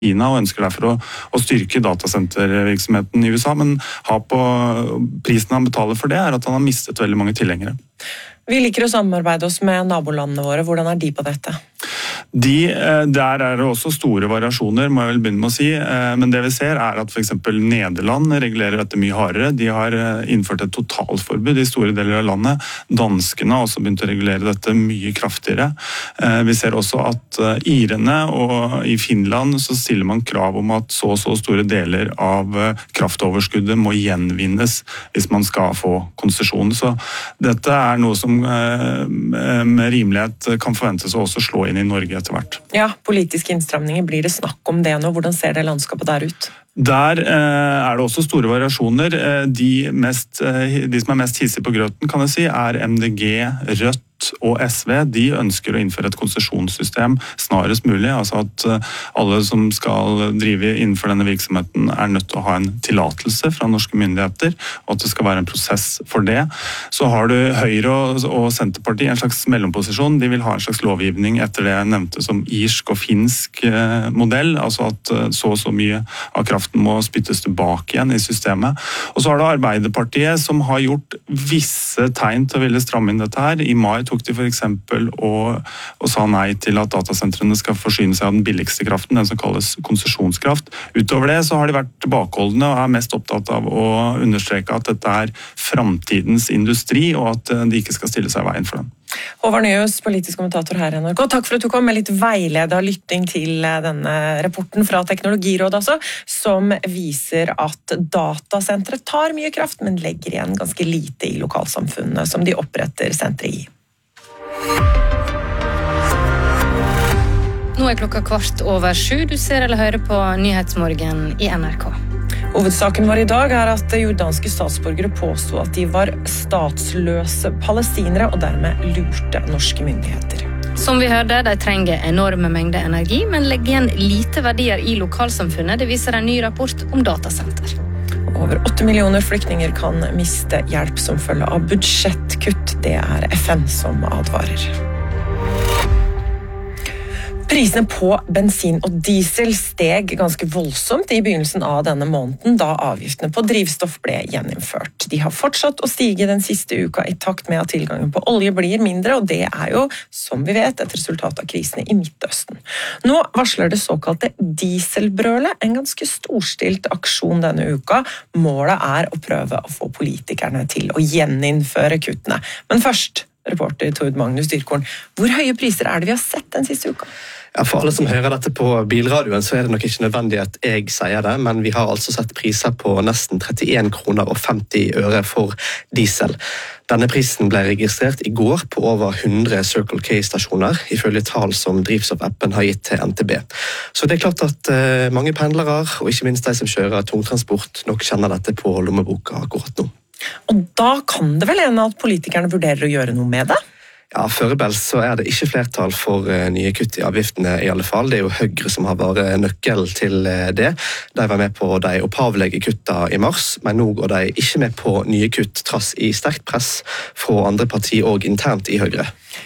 Kina og ønsker derfor å styrke datasentervirksomheten i USA, men prisen han betaler for det at han har mistet veldig mange tilhengere. Vi liker å samarbeide oss med nabolandene våre. Hvordan de på dette? Der det også store variasjoner, må jeg vel begynne med å si, men det vi ser at for eksempel Nederland regulerer dette mye hardere. De har innført et totalforbud i store deler av landet. Danskene har også begynt å regulere dette mye kraftigere. Vi ser også at irene og i Finland så stiller man krav om at så store deler av kraftoverskuddet må gjenvinnes hvis man skal få konsesjon. Så dette noe som med rimelighet kan forventes å også slå inn i Norge etter hvert. Ja, politiske innstramninger, blir det snakk om det nå? Hvordan ser det landskapet der ut? Der det også store variasjoner. De som mest hissige på grøten, kan jeg si, MDG, Rødt og SV. De ønsker å innføre et konsesjonssystem snarest mulig, altså at alle som skal drive innenfor denne virksomheten nødt til å ha en tillatelse fra norske myndigheter, og at det skal være en prosess for det. Så har du Høyre og Senterpartiet en slags mellomposisjon. De vil ha en slags lovgivning etter det jeg nevnte som irsk og finsk modell, altså at så mye av kraften må spyttes tilbake igjen i systemet. Og så har du Arbeiderpartiet som har gjort visse tegn til å ville stramme inn dette her. I mai tok de for eksempel og sa nei til at datasentrene skal forsyne seg av den billigste kraften, den som kalles konsesjonskraft. Utover det så har de vært tilbakeholdende og mest opptatt av å understreke at dette fremtidens industri, og at de ikke skal stille seg i veien for den. Håvard Nyhus, politisk kommentator her i NRK. Takk for at du kom med litt veiledet lytting til denne rapporten fra Teknologirådet som viser at datasentre tar mye kraft, men legger igjen ganske lite i lokalsamfunnet som de oppretter sentre i. Nå klokka 7:15. Du ser eller hører på Nyhetsmorgen i NRK. Hovedsaken vår i dag at jordanske statsborgere påstod at de var statsløse palestinere og dermed lurte norske myndigheter. Som vi hørte, de trenger enorme mengder energi, men legger igjen lite verdier i lokalsamfunnet. Det viser en ny rapport om datasenter. Over 8 millioner flyktninger kan miste hjelp som følge av budsjettkutt. Det FN som advarer. Prisene på bensin og diesel steg ganske voldsomt i begynnelsen av denne måneden, da avgiftene på drivstoff ble gjeninnført. De har fortsatt å stige den siste uka i takt med at tilgangen på olje blir mindre, og det jo, som vi vet, et resultat av krisene i Midtøsten. Nå varsler det såkalte dieselbrølet en ganske storstilt aksjon denne uka. Målet å prøve å få politikerne til å gjeninnføre kuttene. Men først, reporter Tord Magnus Dyrkorn, hvor høye priser det vi har sett den siste uka? Ja, for alle som hører dette på bilradioen, så det nok ikke nødvendig at jeg sier det, men vi har altså sett priser på nesten 31 kroner og 50 øre for diesel. Denne prisen ble registrert i går på over 100 Circle K-stasjoner, ifølge tall som drivstoffappen har gitt til NTB. Så det klart at mange pendlere, og ikke minst de som kjører tungtransport, nok kjenner dette på lommeboka akkurat nå. Og da kan det vel hende at politikerne vurderer å gjøre noe med det? Ja, Foreløpig så det ikke flertall for nye kutt i avgiftene i alle fall. Det jo Høyre som har vært nøkkel til det. De var med på de opphavlige kutta i mars, men nå går de ikke med på nye kutt trass i sterkt press fra andre partier og internt i Høyre.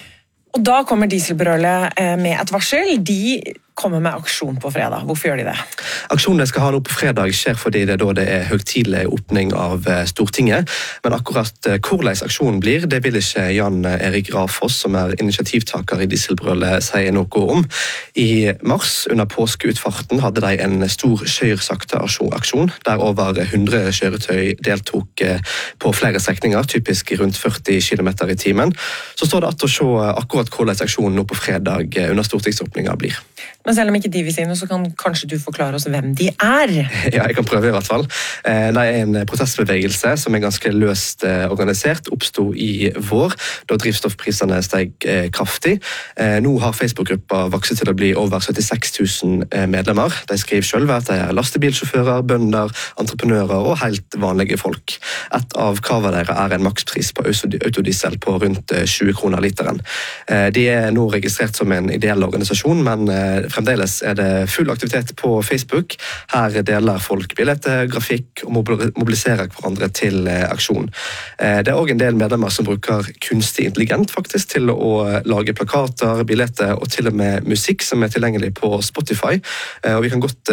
Og da kommer dieselbrølet med et varsel. De kommer med aksjon på fredag. Hvorfor gjør de det? Aksjonen de skal ha nå på fredag skjer fordi det da det høytidelig åpning av Stortinget. Men akkurat hvordan aksjonen blir, det vil ikke Jan Erik Rafoss, som initiativtaker i dieselbrølet, si noe om. I mars, under påskeutfarten, hadde de en stor kjørsakte-aksjon, der over 100 kjøretøy deltok på flere strekninger, typisk rundt 40 km i timen. Så står det at å se akkurat hvordan aksjonen nå på fredag under stortingsåpningen blir. Men selv om ikke de vil si noe, så kan kanskje du forklare oss hvem de Ja, jeg kan prøve i hvert fall. Det en protestbevegelse som ganske løst organisert, oppstod i vår, da drivstoffprisene steg kraftig. Nå har Facebook-gruppa vokset til å bli over 76 000 medlemmer. De skriver selv at de lastebilsjåfører, bønder, entreprenører og helt vanlige folk. Et av kravene deres en makspris på autodiesel på rundt 20 kroner literen. De nå registrert som en ideell organisasjon, men fremdeles det full aktivitet på Facebook. Her deler folk billetter, grafikk og mobiliserer hverandre til aksjon. Det også en del medlemmer som bruker kunstig intelligent faktisk til å lage plakater, billetter og til og med musikk som tilgjengelig på Spotify. Og vi kan godt